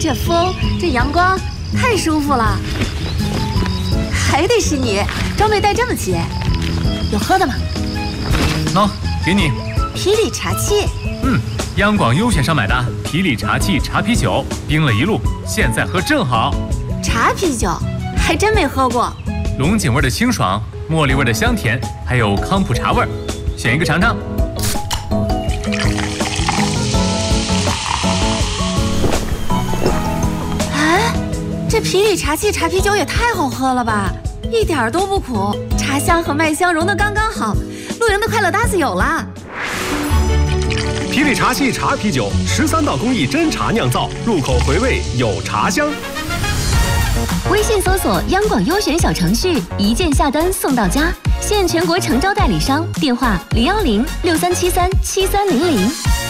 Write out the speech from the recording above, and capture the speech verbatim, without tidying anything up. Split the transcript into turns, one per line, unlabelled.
这风，这阳光，太舒服了。还得是你，装备带这么齐。有喝的吗？
喏，给你。
啤礼茶器。
嗯，央广优选上买的啤礼茶器茶啤酒，冰了一路，现在喝正好。
茶啤酒，还真没喝过。
龙井味的清爽，茉莉味的香甜，还有康普茶味，选一个尝尝。
哎，这啤礼茶器茶啤酒也太好喝了吧！一点都不苦，茶香和麦香融得刚刚好。露营的快乐搭子有了。
啤礼茶器茶啤酒，十三道工艺真茶酿造，入口回味有茶香。
微信搜索央广优选小程序，一键下单送到家，现全国诚招代理商，电话零幺零六三七三七三零零。